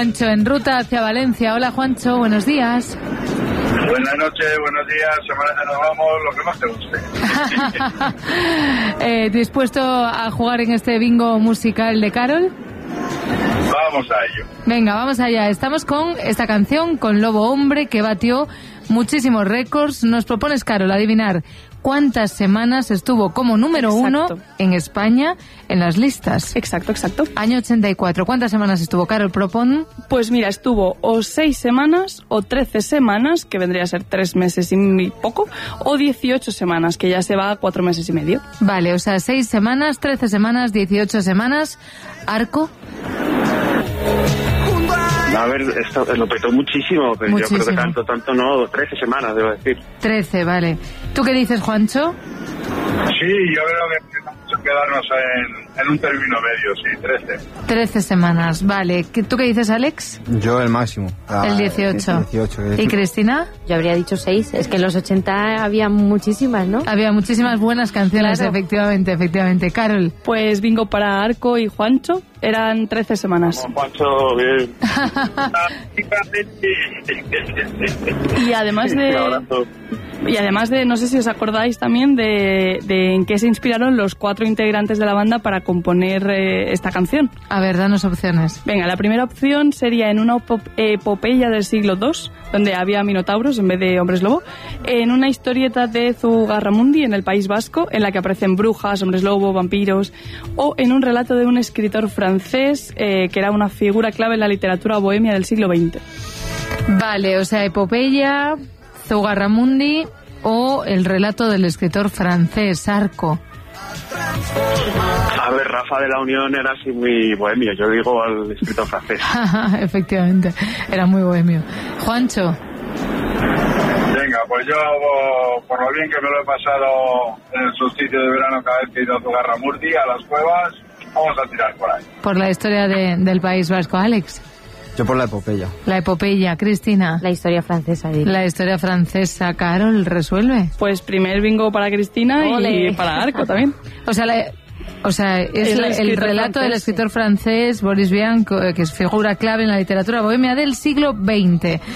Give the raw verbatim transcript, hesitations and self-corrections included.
Juancho en ruta hacia Valencia. Hola, Juancho, buenos días. Buenas noches, buenos días, semana, nos vamos, lo que más te guste. eh, ¿Dispuesto a jugar en este bingo musical de Carol? Vamos a ello. Venga, vamos allá. Estamos con esta canción, con Lobo Hombre, que batió muchísimos récords. Nos propones, Carol, adivinar cuántas semanas estuvo como número exacto. uno en España en las listas. Exacto, exacto. Año ochenta y cuatro. ¿Cuántas semanas estuvo, Carol? Propon. Pues mira, estuvo o seis semanas o trece semanas, que vendría a ser tres meses y poco, o dieciocho semanas, que ya se va a cuatro meses y medio. Vale, o sea, seis semanas, trece semanas, dieciocho semanas. ¿Arco? A ver, esto lo petó muchísimo, pero muchísimo. Yo creo que tanto, tanto no, trece semanas, debo decir. trece, vale. ¿Tú qué dices, Juancho? Sí, yo creo que tenemos que quedarnos en, en un término medio, sí, trece. trece semanas, vale. ¿Tú qué dices, Alex? Yo el máximo. Ah, el dieciocho. El dieciocho. ¿Y Cristina? Yo habría dicho seis. Es que en los ochenta había muchísimas, ¿no? Había muchísimas buenas canciones, claro. efectivamente, efectivamente. Carol. Pues bingo para Arco y Juancho. Eran trece semanas. Oh, Juancho, bien. Y además de... Y además de, no sé si os acordáis también de, de en qué se inspiraron los cuatro integrantes de la banda para componer eh, esta canción. A ver, danos opciones. Venga, la primera opción sería en una epopeya del siglo dos, donde había minotauros en vez de hombres lobo, en una historieta de Zugarramundi en el País Vasco, en la que aparecen brujas, hombres lobo, vampiros, o en un relato de un escritor francés eh, que era una figura clave en la literatura bohemia del siglo veinte. Vale, o sea, epopeya, Zugarramundi o el relato del escritor francés, Arco. A ver, Rafa de la Unión era así muy bohemio, yo digo al escritor francés. Efectivamente, era muy bohemio. Juancho. Venga, pues yo, por lo bien que me lo he pasado en el solsticio de verano cada vez que he ido a Zugarramurdi, a las cuevas, vamos a tirar por ahí. Por la historia de, del País Vasco, Alex. Yo por la epopeya. La epopeya, Cristina. La historia francesa. Diría. La historia francesa, Carol, resuelve. Pues primer bingo para Cristina. Olé. Y para Arco también. O sea, la, o sea es, es el, el relato francés. Del escritor francés Boris Vian, que es figura clave en la literatura bohemia del siglo veinte.